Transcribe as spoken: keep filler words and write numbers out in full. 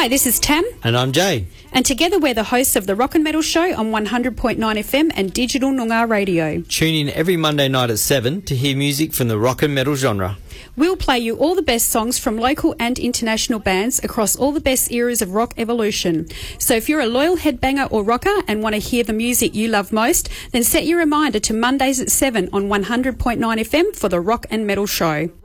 Hi, this is Tam. And I'm Jay. And together we're the hosts of the Rock and Metal Show on one hundred point nine F M and Digital Noongar Radio. Tune in every Monday night at seven to hear music from the rock and metal genre. We'll play you all the best songs from local and international bands across all the best eras of rock evolution. So if you're a loyal headbanger or rocker and want to hear the music you love most, then set your reminder to Mondays at seven on one hundred point nine F M for the Rock and Metal Show.